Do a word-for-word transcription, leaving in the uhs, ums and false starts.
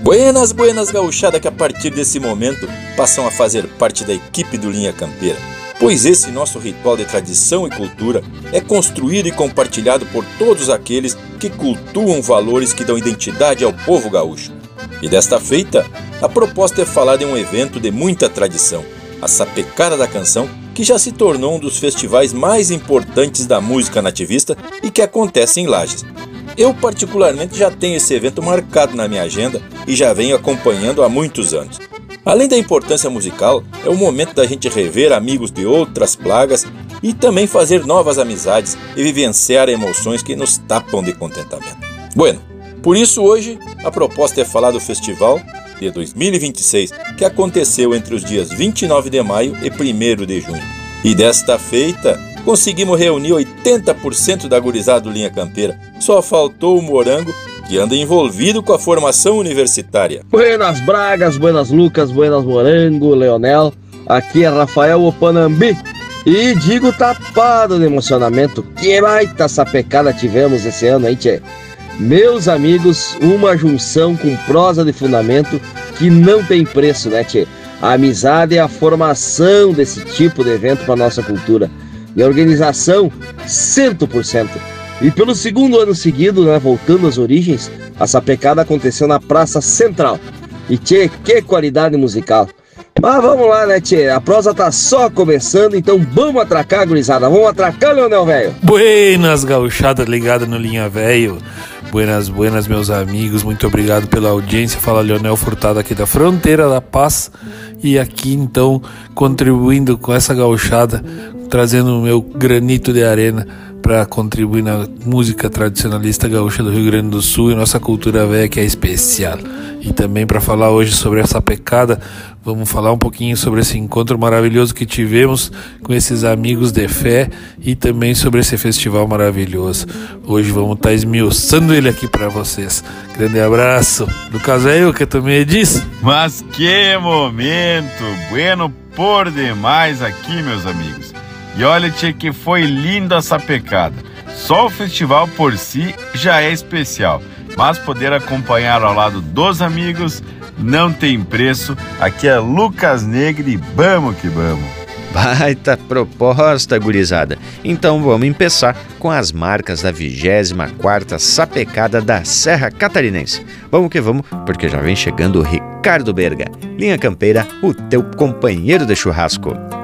Buenas, buenas gauchada que a partir desse momento passam a fazer parte da equipe do Linha Campeira, pois esse nosso ritual de tradição e cultura é construído e compartilhado por todos aqueles que cultuam valores que dão identidade ao povo gaúcho. E desta feita, a proposta é falar de um evento de muita tradição, a Sapecada da Canção, que já se tornou um dos festivais mais importantes da música nativista e que acontece em Lages. Eu particularmente já tenho esse evento marcado na minha agenda e já venho acompanhando há muitos anos. Além da importância musical, é o momento da gente rever amigos de outras plagas e também fazer novas amizades e vivenciar emoções que nos tapam de contentamento. Bueno, por isso hoje a proposta é falar do festival de dois mil e vinte e seis, que aconteceu entre os dias vinte e nove de maio e primeiro de junho. E desta feita, conseguimos reunir oitenta por cento da gurizada do Linha Campeira. Só faltou o Morango, que anda envolvido com a formação universitária. Buenas Bragas, buenas Lucas, buenas Morango, Leonel. Aqui é Rafael Opanambi. E digo tapado de emocionamento, que baita sapecada tivemos esse ano, hein, tchê? Meus amigos, uma junção com prosa de fundamento que não tem preço, né, tchê? A amizade é a formação desse tipo de evento para nossa cultura. E a organização, cem por cento. E pelo segundo ano seguido, né, voltando às origens, a sapecada aconteceu na Praça Central. E tchê, que qualidade musical. Mas vamos lá, né, tchê? A prosa tá só começando, então vamos atracar, gurizada. Vamos atracar, Leonel Velho. Buenas, gauchada ligada no Linha Velho. Buenas, buenas, meus amigos. Muito obrigado pela audiência. Fala Leonel Furtado aqui da Fronteira da Paz. E aqui, então, contribuindo com essa gauchada, trazendo o meu granito de arena para contribuir na música tradicionalista gaúcha do Rio Grande do Sul e nossa cultura velha, que é especial. E também para falar hoje sobre essa pecada, vamos falar um pouquinho sobre esse encontro maravilhoso que tivemos com esses amigos de fé e também sobre esse festival maravilhoso. Hoje vamos estar esmiuçando ele aqui para vocês. Grande abraço. Lucas Velho, o que tu me diz? Mas que momento! Bueno por demais aqui, meus amigos. E olha, tchê, que foi linda essa pecada. Só o festival por si já é especial, mas poder acompanhar ao lado dos amigos não tem preço. Aqui é Lucas Negre e vamos que vamos. Baita proposta, gurizada. Então vamos começar com as marcas da vigésima quarta Sapecada da Serra Catarinense. Vamos que vamos, porque já vem chegando o Ricardo Berga. Linha Campeira, o teu companheiro de churrasco.